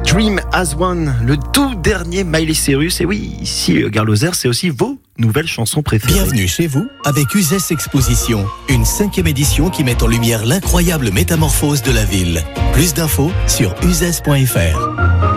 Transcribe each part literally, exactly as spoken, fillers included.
Dream as One, le tout dernier Miley Cyrus. Et oui, ici, Gare Lozère, c'est aussi vos nouvelles chansons préférées. Bienvenue chez vous avec Uzès Exposition, une cinquième édition qui met en lumière l'incroyable métamorphose de la ville. Plus d'infos sur uzès point f r.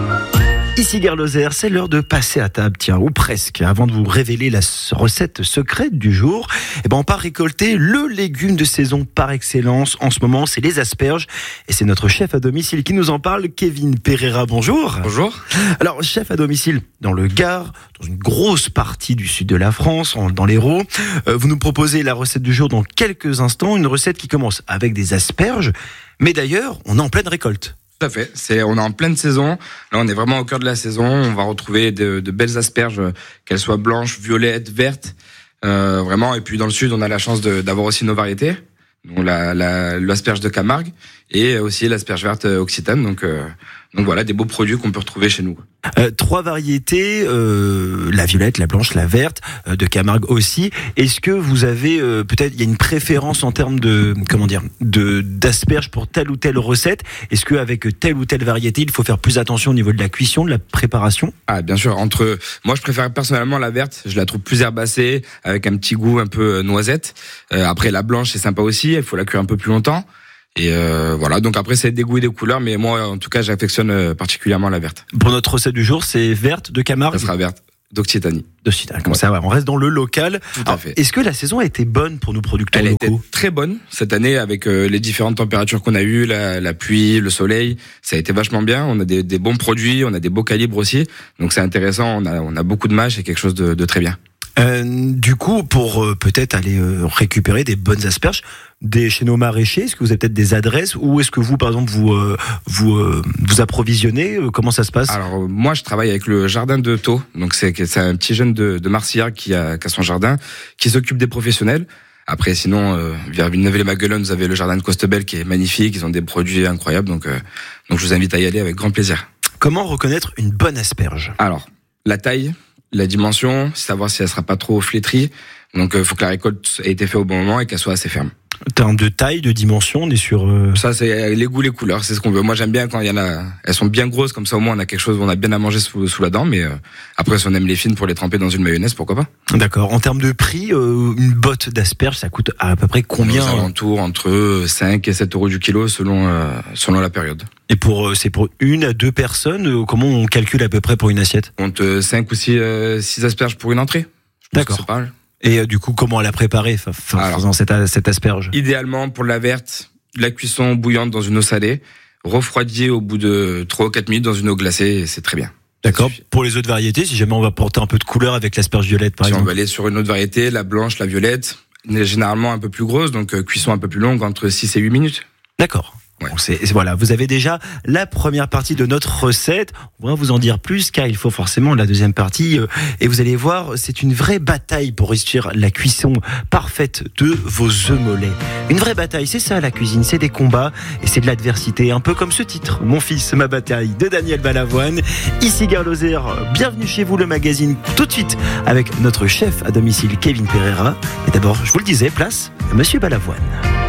Ici Gare Lozère, c'est l'heure de passer à table, tiens, ou presque. Avant de vous révéler la recette secrète du jour, eh ben on part récolter le légume de saison par excellence. En ce moment, c'est les asperges. Et c'est notre chef à domicile qui nous en parle, Kevin Pereira. Bonjour. Bonjour. Alors, chef à domicile dans le Gard, dans une grosse partie du sud de la France, dans l'Hérault. Euh, vous nous proposez la recette du jour dans quelques instants. Une recette qui commence avec des asperges. Mais d'ailleurs, on est en pleine récolte. Tout à fait. C'est, on est en pleine saison. Là, on est vraiment au cœur de la saison. On va retrouver de, de belles asperges, qu'elles soient blanches, violettes, vertes, euh, vraiment. Et puis dans le sud, on a la chance de, d'avoir aussi nos variétés. Donc la, la, l'asperge de Camargue et aussi l'asperge verte occitane. Donc, euh, donc voilà, des beaux produits qu'on peut retrouver chez nous. Euh, trois variétés, euh, la violette, la blanche, la verte, euh, de Camargue aussi. Est-ce que vous avez euh, peut-être, il y a une préférence en termes de, comment dire, de d'asperges pour telle ou telle recette? Est-ce que avec telle ou telle variété, il faut faire plus attention au niveau de la cuisson, de la préparation? Ah, bien sûr. Entre, moi, je préfère personnellement la verte. Je la trouve plus herbacée, avec un petit goût un peu noisette. Euh, après, la blanche, c'est sympa aussi. Il faut la cuire un peu plus longtemps. Et euh, voilà, donc après c'est des goûts et des couleurs, mais moi en tout cas j'affectionne particulièrement la verte. Pour notre recette du jour, c'est verte de Camargue. Ça sera verte d'Occitanie. D'Occitanie, comme ouais. ça, ouais, on reste dans le local. Tout Alors, à fait. Est-ce que la saison a été bonne pour nos producteurs Elle locaux? Elle a été très bonne cette année avec euh, les différentes températures qu'on a eues, la, la pluie, le soleil. Ça a été vachement bien. On a des, des bons produits, on a des beaux calibres aussi. Donc c'est intéressant. On a, on a beaucoup de mâches et quelque chose de, de très bien. Euh, du coup, pour euh, peut-être aller euh, récupérer des bonnes asperges des, chez nos maraîchers, est-ce que vous avez peut-être des adresses ou est-ce que vous, par exemple, vous euh, vous, euh, vous approvisionnez? Comment ça se passe? Alors euh, moi, je travaille avec le jardin de Thau. Donc c'est, c'est un petit jeune de, de Marcillard qui a, qui a son jardin, qui s'occupe des professionnels. Après, sinon, euh, vers Villeneuve-les-Maguelones, vous avez le jardin de Costebel qui est magnifique. Ils ont des produits incroyables. Donc, euh, donc je vous invite à y aller avec grand plaisir. Comment reconnaître une bonne asperge? Alors, la taille, la dimension, savoir si elle sera pas trop flétrie. Donc, il euh, faut que la récolte ait été faite au bon moment et qu'elle soit assez ferme. En termes de taille, de dimension, on est sur... Euh... Ça, c'est les goûts, les couleurs, c'est ce qu'on veut. Moi, j'aime bien quand il y en a... Elles sont bien grosses, comme ça, au moins, on a quelque chose, on a bien à manger sous, sous la dent. Mais euh, après, si on aime les fines pour les tremper dans une mayonnaise, pourquoi pas? D'accord. En termes de prix, euh, une botte d'asperges, ça coûte à peu près combien? Aux alentours entre cinq et sept euros du kilo, selon, euh, selon la période. Et pour, c'est pour une à deux personnes, comment on calcule à peu près pour une assiette? On te cinq ou six, euh, six asperges pour une entrée. D'accord. C'est pas mal. Et euh, du coup, comment la préparer, f- f- Alors, faisant cette, cette asperge? Idéalement, pour la verte, la cuisson bouillante dans une eau salée, refroidie au bout de trois ou quatre minutes dans une eau glacée, et c'est très bien. D'accord. Pour les autres variétés, si jamais on va porter un peu de couleur avec l'asperge violette, par si exemple. Si on va aller sur une autre variété, la blanche, la violette, généralement un peu plus grosse, donc euh, cuisson un peu plus longue, entre six et huit minutes. D'accord. Ouais. Bon, c'est, voilà, vous avez déjà la première partie de notre recette. On va vous en dire plus car il faut forcément la deuxième partie. Euh, et vous allez voir, c'est une vraie bataille pour réussir la cuisson parfaite de vos œufs mollets. Une vraie bataille, c'est ça la cuisine, c'est des combats et c'est de l'adversité. Un peu comme ce titre, Mon fils, ma bataille, de Daniel Balavoine. Ici Gare Lozère, bienvenue chez vous, le magazine, tout de suite avec notre chef à domicile Kevin Pereira. Et d'abord, je vous le disais, place à Monsieur Balavoine.